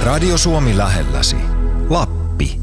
Radio Suomi lähelläsi. Lappi.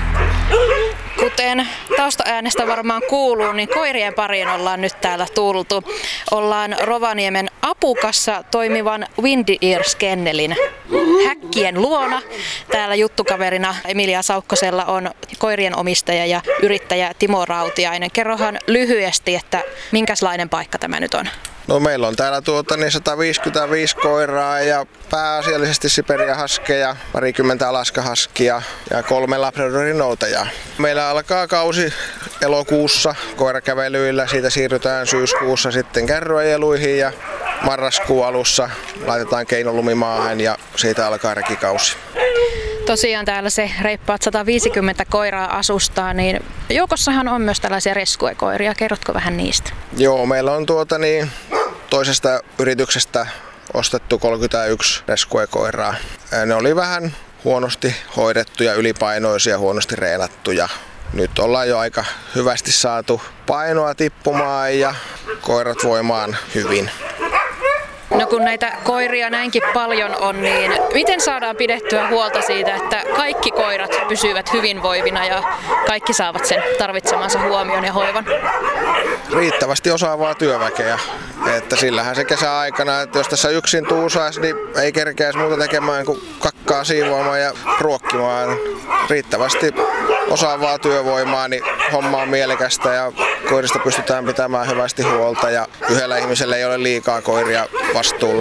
Kuten taustaäänestä varmaan kuuluu, niin koirien pariin ollaan nyt täällä tultu. Ollaan Rovaniemen Apukassa toimivan Windy Ears Kennelin häkkien luona. Täällä juttukaverina Emilia Saukkosella on koirien omistaja ja yrittäjä Timo Rautiainen. Kerrohan lyhyesti, että minkälainen paikka tämä nyt on? No meillä on täällä 155 koiraa ja pääasiallisesti siperiahaskeja, parikymmentä alaskahaskia ja 3 labrador-noutajaa. Meillä alkaa kausi elokuussa koirakävelyillä, siitä siirrytään syyskuussa sitten kärryajeluihin ja marraskuun alussa laitetaan keinolumi maahan ja siitä alkaa rekikausi. Tosiaan täällä se reippaat 150 koiraa asustaa, niin joukossahan on myös tällaisia rescue-koiria. Kerrotko vähän niistä? Joo, meillä on toisesta yrityksestä ostettu 31 rescue-koiraa. Ne oli vähän huonosti hoidettuja, ylipainoisia, huonosti reenattuja. Nyt ollaan jo aika hyvästi saatu painoa tippumaan ja koirat voimaan hyvin. No kun näitä koiria näinkin paljon on, niin miten saadaan pidettyä huolta siitä, että kaikki koirat pysyvät hyvinvoivina ja kaikki saavat sen tarvitsemansa huomion ja hoivan? Riittävästi osaavaa työväkeä. Että sillähän se kesäaikana, että jos tässä yksin tuusaisi, niin ei kerkeäisi muuta tekemään kuin kakkaa siivoamaan ja ruokkimaan. Riittävästi osaavaa työvoimaa, niin homma on mielekästä ja koirista pystytään pitämään hyvästi huolta ja yhdellä ihmisellä ei ole liikaa koiria vastuulla.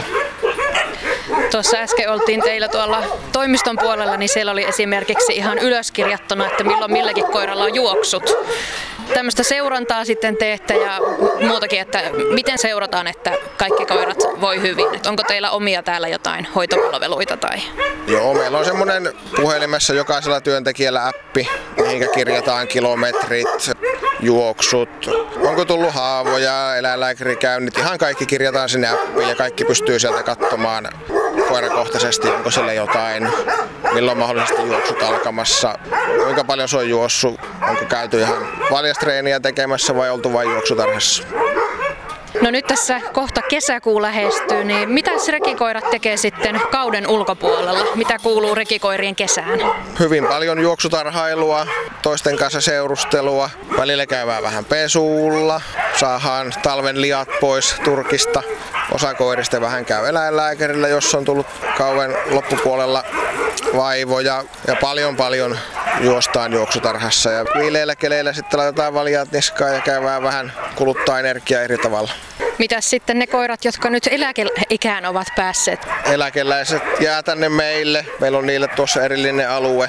Tuossa äsken oltiin teillä tuolla toimiston puolella, niin siellä oli esimerkiksi ihan ylöskirjattuna, että milloin milläkin koiralla on juoksut. Tämmöistä seurantaa sitten teette ja muutakin, että miten seurataan, että kaikki koirat voi hyvin. Et onko teillä omia täällä jotain hoitopalveluita? Tai? Joo, meillä on semmoinen puhelimessa jokaisella työntekijällä appi, mihinkä kirjataan kilometrit, juoksut, onko tullut haavoja, eläinlääkärikäynnit, ihan kaikki kirjataan sinne appiin ja kaikki pystyy sieltä katsomaan koirakohtaisesti, onko siellä jotain, milloin mahdollisesti juoksut alkamassa, kuinka paljon se on juossut, onko käyty ihan valjastreeniä tekemässä vai oltu vain juoksutarhassa. No nyt tässä kohta kesäkuu lähestyy, niin mitä rekikoirat tekee sitten kauden ulkopuolella? Mitä kuuluu rekikoirien kesään? Hyvin paljon juoksutarhailua, toisten kanssa seurustelua, välillä käydään vähän pesuulla, saadaan talven liat pois turkista. Osa koirista vähän käy eläinlääkärillä, jos on tullut kauden loppupuolella vaivoja ja paljon juostaan juoksutarhassa ja viileillä keleillä sitten laitetaan valjaat niskaan ja käydään vähän kuluttaa energiaa eri tavalla. Mitäs sitten ne koirat, jotka nyt eläkeikään ovat päässeet? Eläkeläiset jää tänne meille. Meillä on niille tuossa erillinen alue.